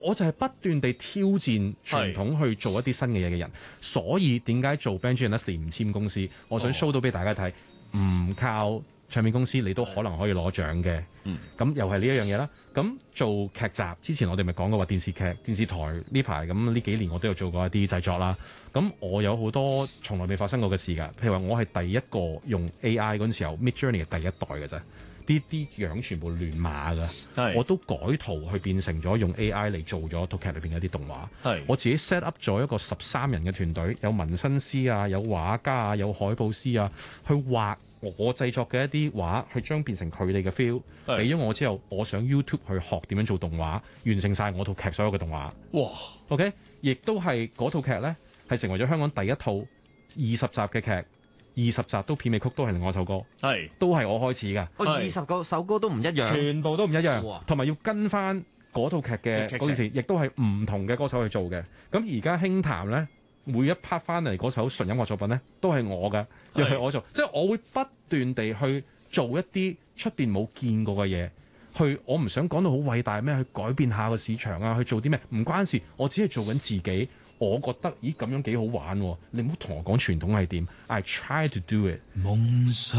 我就係不斷地挑戰傳統去做一啲新嘅嘢嘅人，所以點解做 Benji and Leslie 唔簽公司？我想 show 到俾大家睇，唔靠唱片公司你都可能可以攞獎嘅。咁又係呢一樣嘢啦。咁做劇集之前我哋咪講過話電視劇、電視台呢排咁呢幾年我都有做過一啲製作啦。咁我有好多從來未發生過嘅事㗎。譬如話我係第一個用 AI 嗰陣時候 Midjourney 係第一代嘅啫。啲樣全部亂碼㗎，我都改圖去變成咗用 AI 嚟做咗套劇裏邊嘅一啲動畫。我自己 set up 咗一個13人嘅團隊，有紋身師啊，有畫家啊，有海報師啊，去畫我製作嘅一啲畫，去將變成佢哋嘅 feel。俾咗我之後，我上 YouTube 去學點樣做動畫，完成晒我套劇所有嘅動畫。哇 OK， 亦都係嗰套劇呢，係成為咗香港第一套20集嘅劇。20集都片尾曲都係另外一首歌，都係我開始㗎。 20首歌都唔一樣， 全部都唔一樣，同埋要跟翻嗰套劇嘅嗰件事，亦都係唔同嘅歌手去做嘅。咁而家輕談咧，每一 part 翻嚟嗰首純音樂作品咧，都係我嘅，又係我做，即係我會不斷地去做一啲出邊冇見過嘅嘢。我唔想講到好偉大咩，去改變下個市場啊，去做啲咩唔關事，我只係做緊自己。我覺得咦咁樣幾好玩喎，你唔好同我講傳統係點 ，I try to do it。夢想